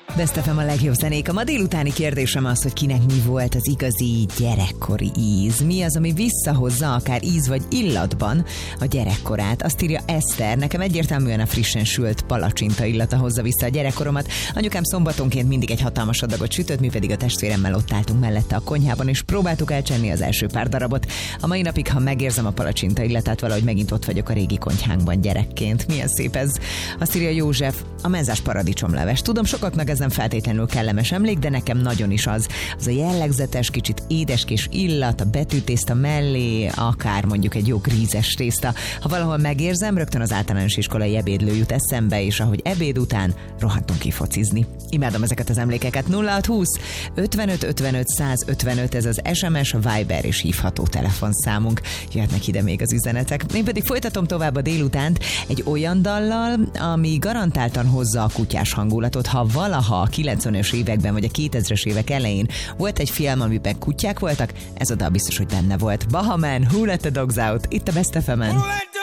Best FM a legjobb zenék. A ma délutáni kérdésem az, hogy kinek mi volt az igazi gyerekkori íz. Mi az, ami visszahozza akár íz vagy illatban a gyerekkorát. Azt írja Eszter, nekem egyértelműen a frissen sült palacsinta illata hozza vissza a gyerekkoromat. Anyukám szombatonként mindig egy hatalmas adagot sütött, mi pedig a testvéremmel ott álltunk mellette a konyhában, és próbáltuk elcsenni az első pár darabot. A mai napig, ha megérzem a palacsinta illatát, valahogy megint ott vagyok a régi konyhánkban gyerekként. Milyen szép ez. Azt írja József, a menzás paradicsomleves. Tudom, sokaknak ez nem feltétlenül kellemes emlék, de nekem nagyon is az. Az a jellegzetes, kicsit édeskés illat, a betűtészta mellé, akár mondjuk egy jó grízes tészta. Ha valahol megérzem, rögtön az általános iskolai ebédlő jut eszembe, és ahogy ebéd után rohantunk ki focizni. Imádom ezeket az emlékeket. 0620 55 55 155, ez az SMS, Viber és hívható telefonszámunk. Jöhetnek ide még az üzenetek. Én pedig folytatom tovább a délutánt egy olyan dallal, ami garantáltan hozza a kutyás hangulatot. Ha valaha a 90-es években vagy a 2000-es évek elején volt egy film, amiben kutyák voltak, ez a dal biztos, hogy benne volt. Bahaman, Who Let the Dogs Out, itt a Best FM-en.